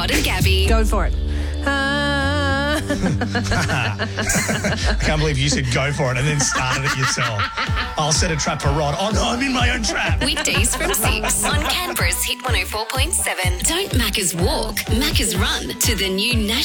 Rod and Gabby. Go for it. I can't believe you said go for it and then started it yourself. I'll set a trap for Rod. Oh, no, I'm in my own trap. Weekdays from 6 on Canberra's Hit 104.7. Don't Macca's walk, Macca's run to the new national